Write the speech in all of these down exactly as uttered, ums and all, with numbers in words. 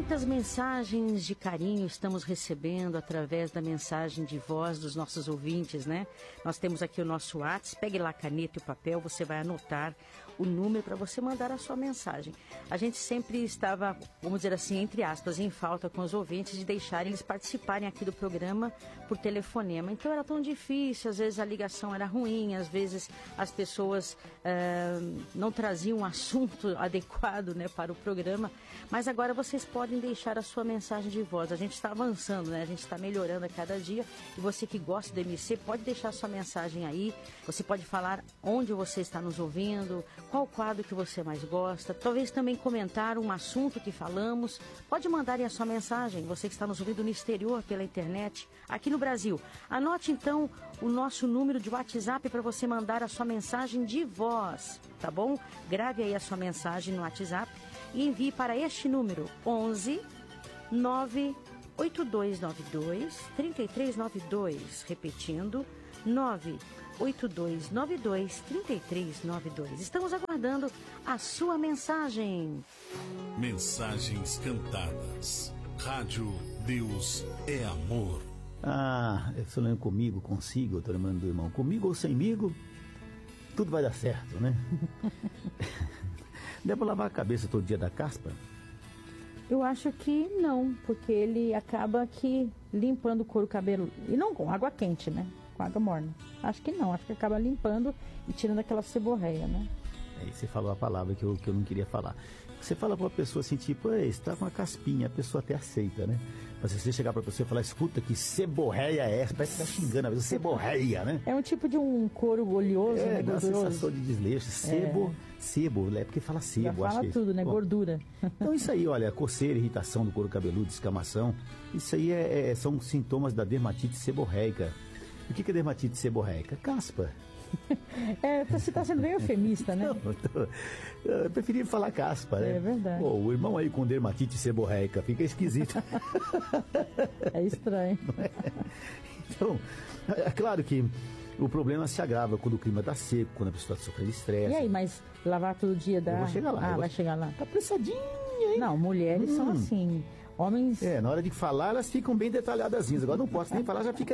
Muitas mensagens de carinho estamos recebendo através da mensagem de voz dos nossos ouvintes, né? Nós temos aqui o nosso WhatsApp, pegue lá a caneta e o papel, você vai anotar o número para você mandar a sua mensagem. A gente sempre estava, vamos dizer assim, entre aspas, em falta com os ouvintes de deixar eles participarem aqui do programa por telefonema. Então era tão difícil, às vezes a ligação era ruim, às vezes as pessoas uh, não traziam um assunto adequado, né, para o programa. Mas agora vocês podem deixar a sua mensagem de voz. A gente está avançando, né? A gente está melhorando a cada dia. E você que gosta do M C, pode deixar a sua mensagem aí. Você pode falar onde você está nos ouvindo, qual quadro que você mais gosta. Talvez também comentar um assunto que falamos. Pode mandar aí a sua mensagem. Você que está nos ouvindo no exterior, pela internet, aqui no Brasil. Anote então o nosso número de WhatsApp para você mandar a sua mensagem de voz, tá bom? Grave aí a sua mensagem no WhatsApp e envie para este número onze nove oito dois nove dois três três nove dois, repetindo nove oito dois nove dois três três nove dois. Estamos aguardando a sua mensagem. Mensagens cantadas. Rádio Deus é Amor. Ah, eu falando comigo, consigo, eu tô lembrando do irmão, comigo ou semigo, tudo vai dar certo, né? Dá pra lavar a cabeça todo dia da caspa? Eu acho que não, porque ele acaba aqui limpando o couro cabeludo. E não com água quente, né? Com água morna. Acho que não, acho que acaba limpando e tirando aquela seborreia, né? Aí você falou a palavra que eu, que eu não queria falar. Você fala pra uma pessoa assim, tipo, ei, você tá com uma caspinha, a pessoa até aceita, né? Mas se você chegar pra pessoa e falar, escuta, que seborreia é essa? Parece que tá xingando a pessoa, seborreia, né? É um tipo de um couro oleoso, é, né? Dá uma sensação de desleixo. Sebo, é. sebo, é porque fala sebo. Já fala acho tudo, que... né? Bom, gordura. Então isso aí, olha, coceira, irritação do couro cabeludo, descamação, isso aí é, é, são sintomas da dermatite seborreica. O que, que é dermatite seborreica? Caspa. É, você está sendo bem eufemista, né? Não, eu, tô, eu preferi falar caspa, né? É verdade. Pô, o irmão aí com dermatite seborreica fica esquisito. É estranho. É? Então, é claro que o problema se agrava quando o clima está seco, quando a pessoa está sofrendo estresse. E aí, mas lavar todo dia dá... Eu vou chegar lá. Ah, vou... vai chegar lá. Tá apressadinha, hein? Não, mulheres hum. são assim... Homens... É, na hora de falar, elas ficam bem detalhadazinhas. Agora não posso nem falar, já fica...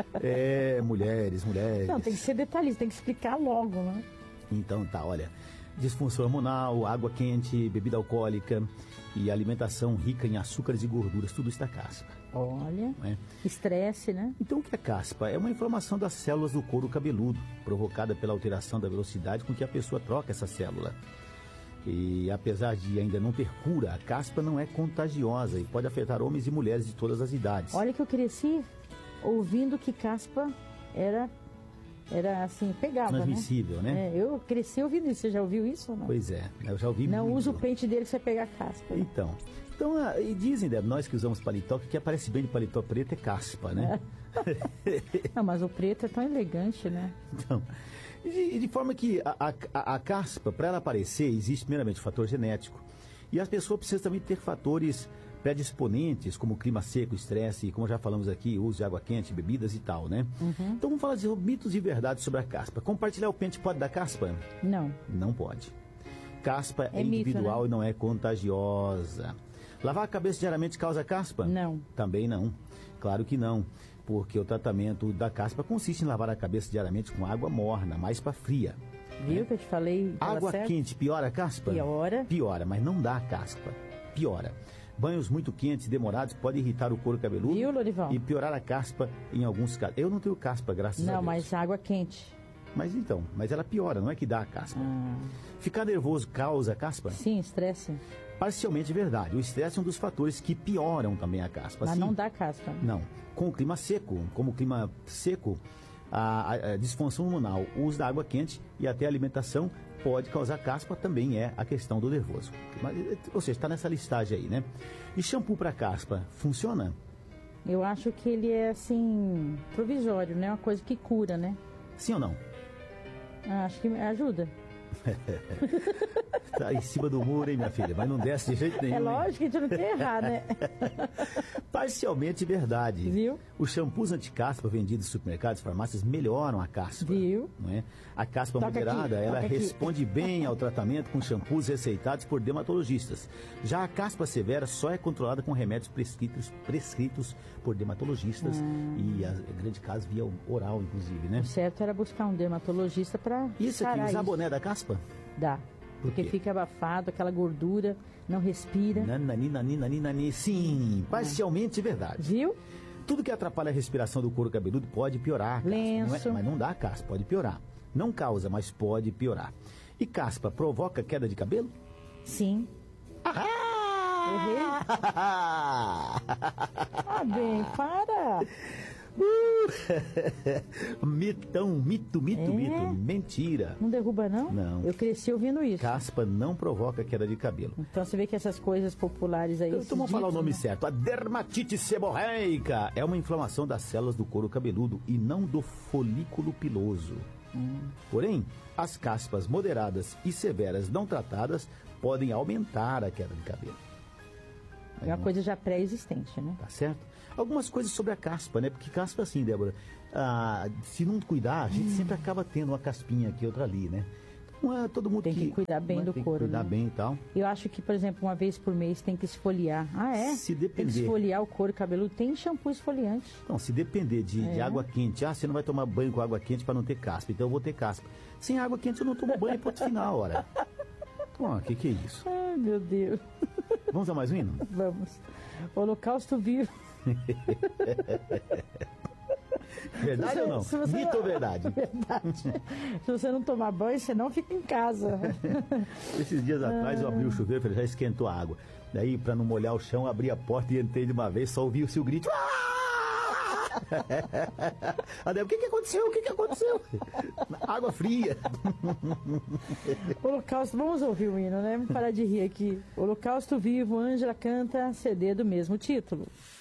É, mulheres, mulheres... Não, tem que ser detalhista, tem que explicar logo, né? Então tá, olha... Disfunção hormonal, água quente, bebida alcoólica e alimentação rica em açúcares e gorduras, tudo está caspa. Olha, é? Estresse, né? Então o que é caspa? É uma inflamação das células do couro cabeludo, provocada pela alteração da velocidade com que a pessoa troca essa célula. E apesar de ainda não ter cura, a caspa não é contagiosa e pode afetar homens e mulheres de todas as idades. Olha que eu cresci ouvindo que caspa era, era assim, pegava, transmissível, né? né? É, eu cresci ouvindo isso. Você já ouviu isso ou não? Pois é, eu já ouvi Não muito. usa o pente dele que você pegar caspa. Então, então e dizem, Débora, nós que usamos paletó, que o que aparece bem de paletó preto é caspa, né? É. Não, mas o preto é tão elegante, né? Então... De, de forma que a, a, a caspa, para ela aparecer, existe primeiramente o fator genético. E as pessoas precisam também ter fatores predisponentes, como clima seco, estresse, como já falamos aqui, uso de água quente, bebidas e tal, né? Uhum. Então vamos falar de mitos e verdades sobre a caspa. Compartilhar o pente pode dar caspa? Não. Não pode. Caspa é, é individual, mito, né? E não é contagiosa. Lavar a cabeça diariamente causa caspa? Não. Também não. Claro que não. Porque o tratamento da caspa consiste em lavar a cabeça diariamente com água morna, mais para fria. Viu né? que eu te falei? Água certo? Quente piora a caspa? Piora. Piora, mas não dá caspa. Piora. Banhos muito quentes e demorados podem irritar o couro cabeludo. Viu, Lorival? E piorar a caspa em alguns casos. Eu não tenho caspa, graças não, a Deus. Não, mas água quente. Mas então, mas ela piora, não é que dá a caspa. Ah. Ficar nervoso causa caspa? Sim, estresse. Parcialmente verdade. O estresse é um dos fatores que pioram também a caspa. Mas assim, não dá caspa. Não. Com o clima seco, como o clima seco, a, a, a disfunção hormonal, o uso da água quente e até a alimentação pode causar caspa, também é a questão do nervoso. Mas, ou seja, está nessa listagem aí, né? E shampoo para caspa, funciona? Eu acho que ele é, assim, provisório, né? Uma coisa que cura, né? Sim ou não? Ah, acho que ajuda. Tá em cima do muro, hein, minha filha? Mas não desce de jeito nenhum. É lógico que a gente não quer errar, né? Parcialmente verdade. Viu? Os shampoos anti-caspa vendidos em supermercados e farmácias melhoram a caspa. Viu? Não é? A caspa Toca moderada, aqui, ela toca aqui. responde bem ao tratamento com shampoos receitados por dermatologistas. Já a caspa severa só é controlada com remédios prescritos, prescritos por dermatologistas Hum. e, a, em grande caso, via oral, inclusive, né? O certo era buscar um dermatologista para Isso aqui, usar boné da caspa? Dá. Por Porque quê? fica abafado, aquela gordura, não respira. Nanani, nanani, nanani, nanani. Sim, parcialmente verdade. Viu? Tudo que atrapalha a respiração do couro cabeludo pode piorar. a caspa, Lenço. não é? Mas não dá caspa, pode piorar. Não causa, mas pode piorar. E caspa provoca queda de cabelo? Sim. Errei? Ah, bem, para. Mitão, mito, mito, É? mito. Mentira. Não derruba, não? Não. Eu cresci ouvindo isso. Caspa não provoca queda de cabelo. Então você vê que essas coisas populares aí... Então esses vamos falar o ditos, nome né? certo. A dermatite seborreica é uma inflamação das células do couro cabeludo e não do folículo piloso. Hum. Porém, as caspas moderadas e severas não tratadas podem aumentar a queda de cabelo. É uma coisa já pré-existente, né? Tá certo? Algumas coisas sobre a caspa, né? Porque caspa, assim, Débora, ah, se não cuidar, a gente Hum. sempre acaba tendo uma caspinha aqui, outra ali, né? Não é todo mundo Tem que cuidar bem não é, do tem couro, que cuidar né? bem e tal. Eu acho que, por exemplo, uma vez por mês tem que esfoliar. Ah, é? Se Tem depender. que esfoliar o couro cabeludo. Tem shampoo esfoliante. Então, se depender de, de É. água quente, ah, você não vai tomar banho com água quente para não ter caspa, então eu vou ter caspa. Sem água quente eu não tomo banho, ponto final, ora. Pô, o que que é isso? Ai, meu Deus. Vamos a mais um hino? Vamos. Holocausto vivo. Verdade ou não? Se você- Mito ou verdade? Verdade. Se você não tomar banho, você não fica em casa. Esses dias atrás eu abri o chuveiro, falei, já esquentou a água. Daí, para não molhar o chão, abri a porta e entrei de uma vez, só ouvi-se o grito. Ah! Débora, o que que aconteceu? O que que aconteceu? Água fria. Holocausto, vamos ouvir o hino, né? Vamos parar de rir aqui. Holocausto vivo, Ângela canta C D do mesmo título.